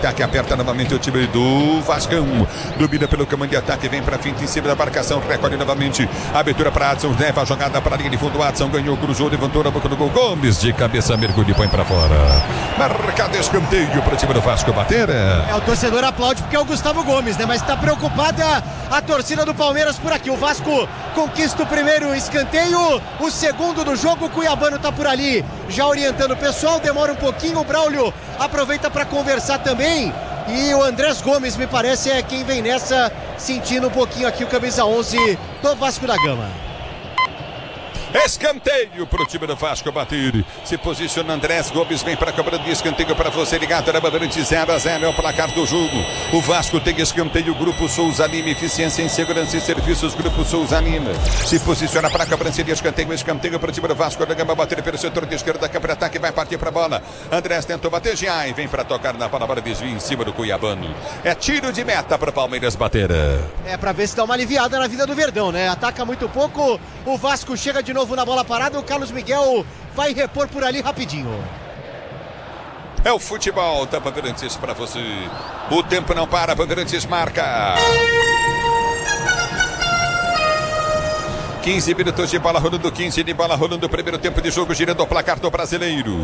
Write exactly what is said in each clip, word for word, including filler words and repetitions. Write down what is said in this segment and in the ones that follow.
ataque, aperta novamente o time do Vascão. Domina pelo comando de ataque, vem pra frente em cima da marcação, recolhe novamente. Abertura para Adson, leva a jogada para a linha de fundo. Adson ganhou, cruzou, levantou na boca do gol. Gomes de cabeça, mergulho e põe pra fora. Marcado escanteio para o time do Vasco bater. É, o torcedor aplaude porque é o Gustavo Gomes, né? Mas tá preocupada a torcida do Palmeiras por aqui. O Vasco conquista o primeiro escanteio, o segundo do jogo, o Cuiabano tá por ali já orientando o pessoal, demora um pouquinho, o Braulio aproveita para conversar também. E o Andrés Gomes, me parece, é quem vem nessa, sentindo um pouquinho aqui o camisa onze do Vasco da Gama. Escanteio para o time do Vasco bater. Se posiciona Andrés Gomes, vem para a cobrança de escanteio para você ligado na Bandeirante. Zero a zero é o placar do jogo. O Vasco tem escanteio, Grupo Souza Lima, eficiência em segurança e serviços, Grupo Souza Lima. Se posiciona para a cobrança de escanteio, escanteio para o time do Vasco da Gama bater pelo setor de esquerda, câmara ataque, vai partir para a bola. Andrés tentou bater, já e vem para tocar na palavra, desvio em cima do Cuiabano. É tiro de meta para o Palmeiras bater. É para ver se dá uma aliviada na vida do Verdão, né? Ataca muito pouco, o Vasco chega de novo na bola parada, o Carlos Miguel vai repor por ali rapidinho. É o futebol da Bandeirantes para você. O tempo não para, Bandeirantes marca. quinze minutos de bola rolando, quinze de bola rolando, primeiro tempo de jogo, girando o placar do Brasileiro.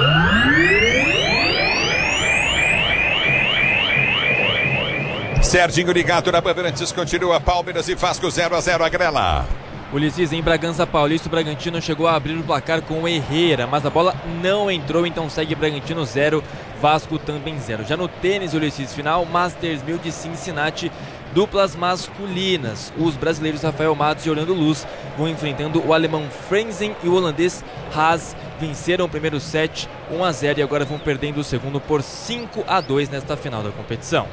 Serginho ligado na Bandeirantes, continua Palmeiras e Vasco zero a zero a Grela. Ulisses, em Bragança Paulista, o Bragantino chegou a abrir o placar com o Herrera, mas a bola não entrou, então segue Bragantino zero, Vasco também zero. Já no tênis, Ulisses, final Masters mil de Cincinnati, duplas masculinas. Os brasileiros Rafael Matos e Orlando Luz vão enfrentando o alemão Frenzen e o holandês Haas. Venceram o primeiro set um a zero e agora vão perdendo o segundo por cinco a dois nesta final da competição.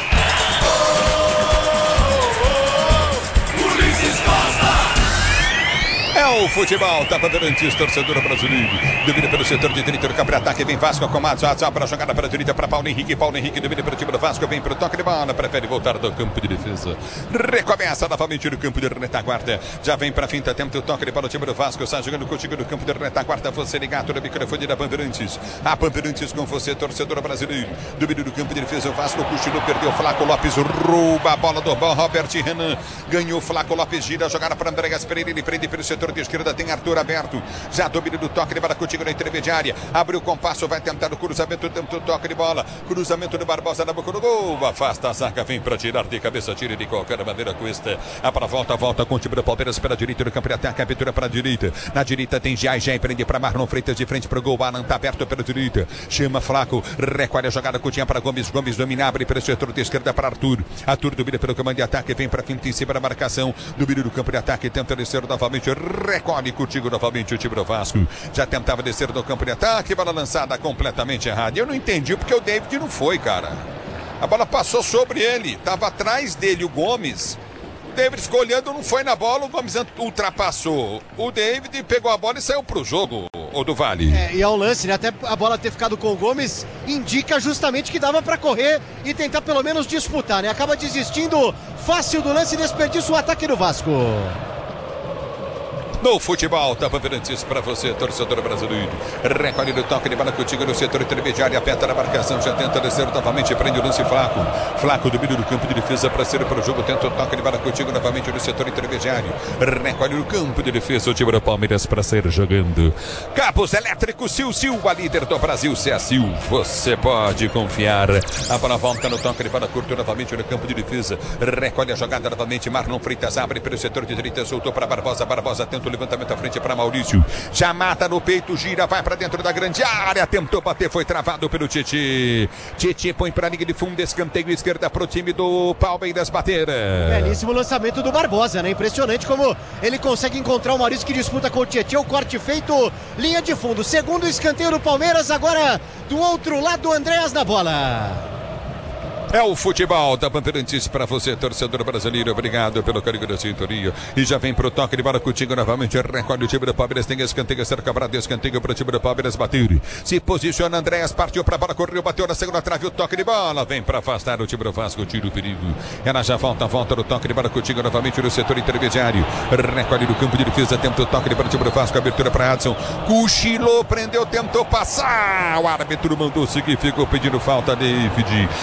É o futebol, tá Bandeirantes, torcedor brasileiro. Domina pelo setor de direita do campo de ataque, vem Vasco com Matos, Adson para a jogada para a direita para Paulo Henrique. Paulo Henrique domina pelo time do Vasco, vem para o toque de bola, prefere voltar do campo de defesa. Recomeça novamente no campo de retaguarda. Já vem para a finta, tenta o toque de bola, o time do Vasco está jogando contigo no campo de retaguarda. Você ligado no microfone da Bandeirantes. A Bandeirantes com você, torcedor brasileiro. Domina no campo de defesa, o Vasco cochilou, perdeu Flaco Lopes, rouba a bola do bom Robert Renan. Ganhou Flaco Lopes, gira a jogada para Andréas Pereira, ele prende pelo setor de esquerda, tem Arthur aberto, já domina do toque de bola contigo na intermediária, abriu o compasso, vai tentar o cruzamento, tenta o toque de bola, cruzamento do Barbosa na boca do gol, afasta a zaga, vem para tirar de cabeça, tira de qualquer maneira com esta, a para volta, volta com o time do Palmeiras pela direita do campo de ataque, abertura para a direita, na direita tem Jai, Jai prende para Marlon Freitas de frente para o gol, Alan tá aberto pela direita, chama Flaco, recolhe a jogada, Coutinho para Gomes, Gomes domina, abre pelo setor de esquerda para Arthur, Arthur domina pelo comando de ataque, vem para frente em cima da marcação, domina do campo de ataque, tenta descer novamente, recolhe contigo novamente o time do Vasco. Já tentava descer do campo de ataque, bola lançada completamente errada. Eu não entendi porque o David não foi, cara. A bola passou sobre ele, tava atrás dele o Gomes. O David ficou olhando, não foi na bola, o Gomes ultrapassou o David, pegou a bola e saiu pro jogo, o do Vale. É, e é um lance, né? Até a bola ter ficado com o Gomes indica justamente que dava para correr e tentar pelo menos disputar, né? Acaba desistindo fácil do lance e desperdiça o ataque do Vasco. No futebol, tá Bandeirantes para você, torcedor brasileiro. Recolhe no toque de bola contigo no setor intermediário, aperta na marcação, já tenta descer novamente, prende o lance Flaco. Flaco domina do campo de defesa para ser para o jogo, tenta o toque de bola contigo novamente no setor intermediário. Recolhe no campo de defesa o time do Palmeiras para sair jogando. Cabos elétricos Sil Sil, a líder do Brasil, C A Sil. Você pode confiar. A bola volta no toque de bola curto novamente no campo de defesa. Recolhe a jogada novamente, Marlon Freitas abre pelo setor de direita, soltou para Barbosa, Barbosa tenta o levantamento à frente para Maurício, já mata no peito, gira, vai para dentro da grande área, tentou bater, foi travado pelo Tietê. Tietê põe para a linha de fundo, escanteio esquerda para o time do Palmeiras bater. Belíssimo lançamento do Barbosa, né? Impressionante como ele consegue encontrar o Maurício que disputa com o Tietê, o corte feito, linha de fundo, segundo escanteio do Palmeiras, agora do outro lado, Andréas na bola. É o futebol da Bandeirantes para você, torcedor brasileiro. Obrigado pelo carinho da sintonia. E já vem pro toque de bola contigo novamente. Recolhe o time do Palmeiras. Tem escanteio, ser cobrado. Escanteio para o time do Palmeiras bater. Se posiciona Andréas, partiu para a bola, correu, bateu na segunda trave. O toque de bola vem para afastar o time do Vasco. Tira o perigo. Ela já volta, volta no toque de bola contigo novamente no setor intermediário. Recolhe no campo de defesa. Tenta o toque de bola, o time do Vasco. Abertura para Adson. Cochilou, prendeu, tentou passar. O árbitro mandou seguir, ficou pedindo falta. David